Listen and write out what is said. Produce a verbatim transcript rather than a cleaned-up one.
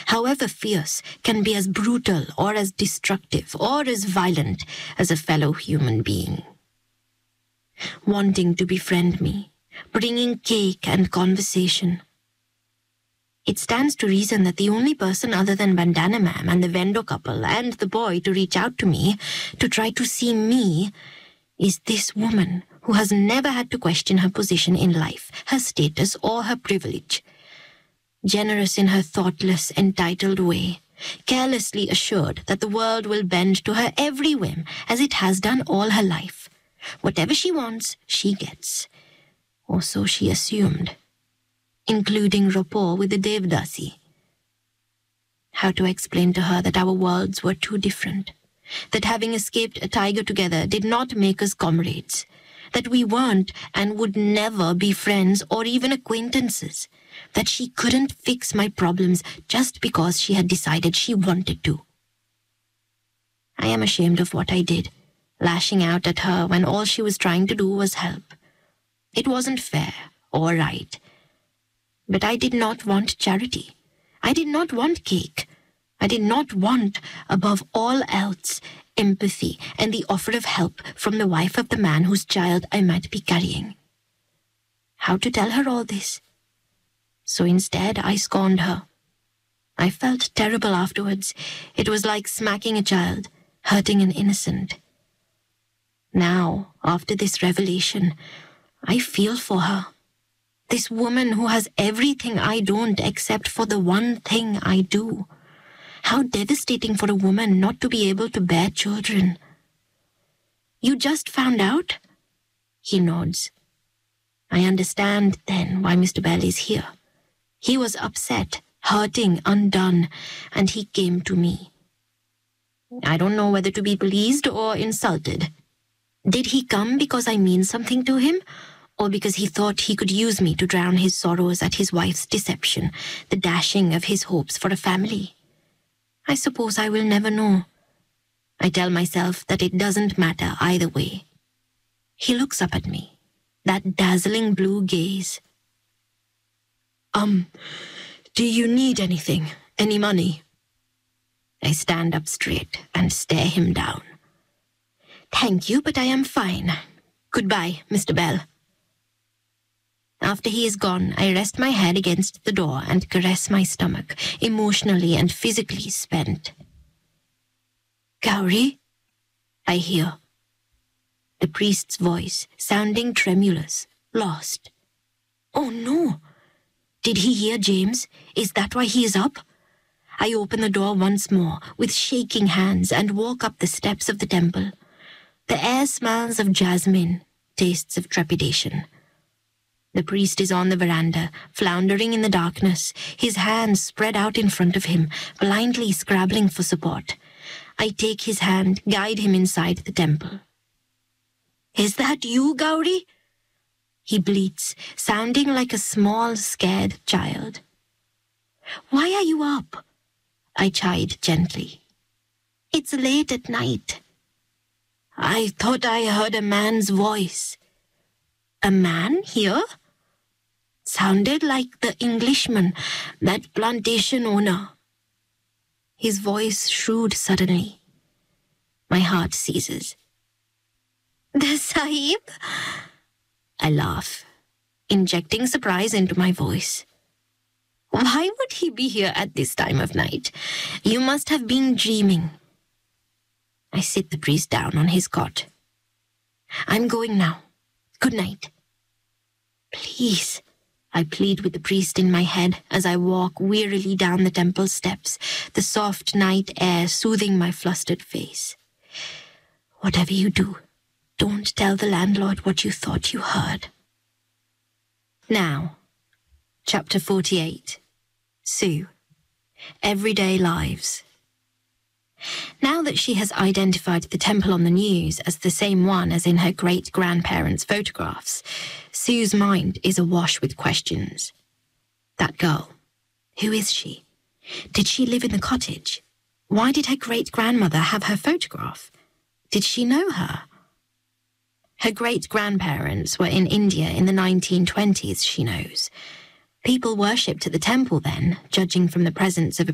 however fierce, can be as brutal or as destructive or as violent as a fellow human being. Wanting to befriend me, bringing cake and conversation. It stands to reason that the only person other than Bandana Ma'am and the vendor couple and the boy to reach out to me, to try to see me, is this woman who has never had to question her position in life, her status, or her privilege. Generous in her thoughtless, entitled way, carelessly assured that the world will bend to her every whim as it has done all her life. Whatever she wants, she gets. Or so she assumed. Including rapport with the Devdasi. How to explain to her that our worlds were too different, that having escaped a tiger together did not make us comrades, that we weren't and would never be friends or even acquaintances, that she couldn't fix my problems just because she had decided she wanted to. I am ashamed of what I did, lashing out at her when all she was trying to do was help. It wasn't fair or right. But I did not want charity. I did not want cake. I did not want, above all else, empathy and the offer of help from the wife of the man whose child I might be carrying. How to tell her all this? So instead, I scorned her. I felt terrible afterwards. It was like smacking a child, hurting an innocent. Now, after this revelation, I feel for her. This woman who has everything I don't except for the one thing I do. How devastating for a woman not to be able to bear children. You just found out? He nods. I understand then why Mister Bell is here. He was upset, hurting, undone, and he came to me. I don't know whether to be pleased or insulted. Did he come because I mean something to him? Or because he thought he could use me to drown his sorrows at his wife's deception, the dashing of his hopes for a family? I suppose I will never know. I tell myself that it doesn't matter either way. He looks up at me, that dazzling blue gaze. Um, do you need anything? Any money? I stand up straight and stare him down. Thank you, but I am fine. Goodbye, Mister Bell. After he is gone, I rest my head against the door and caress my stomach, emotionally and physically spent. Gauri? I hear. The priest's voice, sounding tremulous, lost. Oh no! Did he hear James? Is that why he is up? I open the door once more, with shaking hands, and walk up the steps of the temple. The air smells of jasmine, tastes of trepidation. The priest is on the veranda, floundering in the darkness, his hands spread out in front of him, blindly scrabbling for support. I take his hand, guide him inside the temple. Is that you, Gauri? He bleats, sounding like a small, scared child. Why are you up? I chide gently. It's late at night. I thought I heard a man's voice. A man here? Sounded like the Englishman, that plantation owner. His voice shrewd suddenly. My heart seizes. The Sahib? I laugh, injecting surprise into my voice. Why would he be here at this time of night? You must have been dreaming. I sit the priest down on his cot. I'm going now. Good night. Please, I plead with the priest in my head as I walk wearily down the temple steps, the soft night air soothing my flustered face. Whatever you do, don't tell the landlord what you thought you heard. Now, Chapter forty-eight. Sue. Everyday Lives. Now that she has identified the temple on the news as the same one as in her great-grandparents' photographs, Sue's mind is awash with questions. That girl, who is she? Did she live in the cottage? Why did her great-grandmother have her photograph? Did she know her? Her great-grandparents were in India in the nineteen twenties, she knows. People worshipped at the temple then, judging from the presence of a